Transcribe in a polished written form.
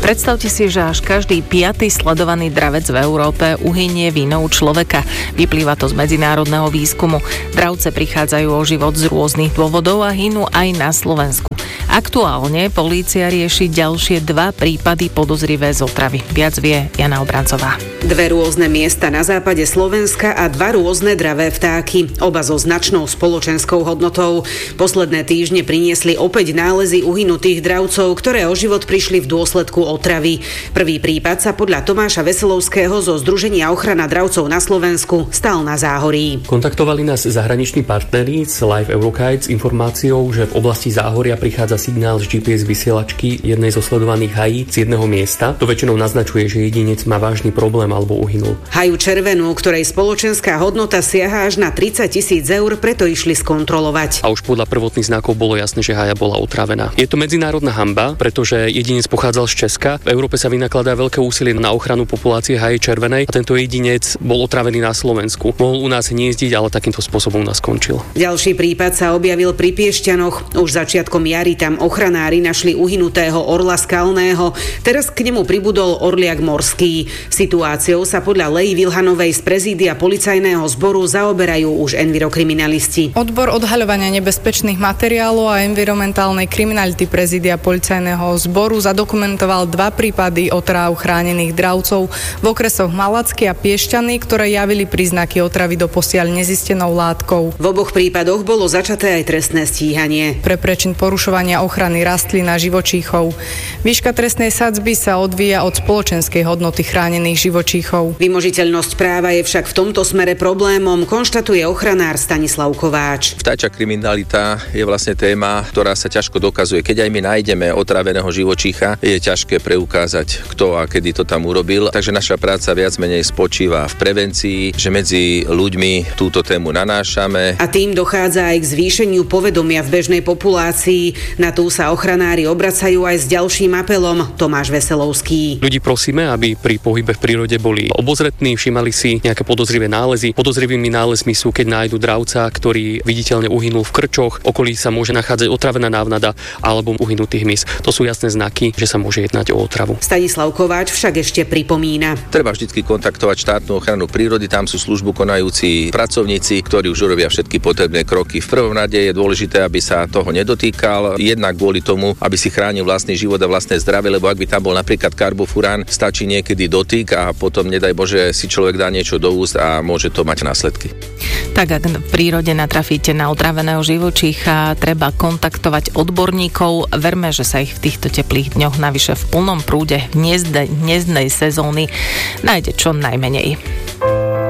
Predstavte si, že až každý 5. sledovaný dravec v Európe uhynie vinou človeka. Vyplýva to z medzinárodného výskumu. Dravce prichádzajú o život z rôznych dôvodov a hynú aj na Slovensku. Aktuálne polícia rieši ďalšie 2 prípady podozrivé z otravy. Viac vie Jana Obrancová. 2 rôzne miesta na západe Slovenska a 2 rôzne dravé vtáky, oba so značnou spoločenskou hodnotou. Posledné týždne priniesli opäť nálezy uhynutých dravcov, ktoré o život prišli v dôsledku otravy. Prvý prípad sa podľa Tomáša Veselovského zo Združenia ochrana dravcov na Slovensku stal na Záhorí. Kontaktovali nás zahraniční partneri z Live Eurokite s informáciou, že v oblasti Záhoria prichádza signál z GPS vysielačky jednej zo sledovaných hají z jedného miesta. To väčšinou naznačuje, že jedinec má vážny problém alebo uhynul. Haju červenú, ktorej spoločenská hodnota siaha až na 30 000 eur, preto išli skontrolovať. A už podľa prvotných znakov bolo jasné, že haja bola otrávená. Je to medzinárodná hanba, pretože jedinec pochádzal z Česka. V Európe sa vynakladá veľké úsilie na ochranu populácie haje červenej a tento jedinec bol otrávený na Slovensku. Mohol u nás hniezdiť, ale takýmto spôsobom nás skončil. Ďalší prípad sa objavil pri Piešťanoch. Už začiatkom jary tam ochranári našli uhynutého orla skalného. Teraz k nemu pribudol orliak morský. Situáciou sa podľa Leji Vilhanovej z prezídia policajného zboru zaoberajú už envirokriminalisti. Odbor odhaľovania nebezpečných materiálov a environmentálnej kriminality prezídia policajného zboru zadokumentoval 2 prípady otráv chránených dravcov v okresoch Malacky a Piešťany, ktoré javili príznaky otravy doposiaľ nezistenou látkou. V oboch prípadoch bolo začaté aj trestné stíhanie. Pre prečin porušovania ochrany rastlín a živočíchov. Výška trestnej sadzby sa odvíja od spoločenskej hodnoty chránených živočíchov. Vymožiteľnosť práva je však v tomto smere problémom, konštatuje ochranár Stanislav Kováč. Vtáča kriminalita je vlastne téma, ktorá sa ťažko dokazuje. Keď aj my nájdeme otráveného živočícha, je ťažké preukázať, kto a kedy to tam urobil. Takže naša práca viac menej spočíva v prevencii, že medzi ľuďmi túto tému nanášame. A tým dochádza aj k zvýšeniu povedomia v bežnej populácii. Na tú sa ochranári obracajú aj s ďalším apelom. Tomáš Veselovský. Ľudí prosíme, aby pri pohybe v prírode boli obozretní, všimali si nejaké podozrivé nálezy. Podozrivými nálezmi sú, keď nájdu dravca, ktorý viditeľne uhynul v krčoch, okolí sa môže nachádzať otrávená návnada alebo uhynutý hmyz. To sú jasné znaky, že sa môže jednať o otravu. Stanislav Kováč však ešte pripomína. Treba vždy kontaktovať štátnu ochranu prírody, tam sú službu konajúci pracovníci, ktorí už urobia všetky potrebné kroky. V prvom rade je dôležité, aby sa toho nedotýkal, jednak kvôli tomu, aby si chránil vlastný život a vlastné zdravie, lebo ak by tam bol napríklad karbofurán, stačí niekedy dotyk a potom nedaj Bože si človek dá niečo do úst a môže to mať následky. Tak ak v prírode natrafíte na otráveného živočícha, treba kontaktovať odborníkov. Verme, že sa ich v týchto teplých dňoch navyše v plnom prúde hniezdnej sezóny nájde čo najmenej.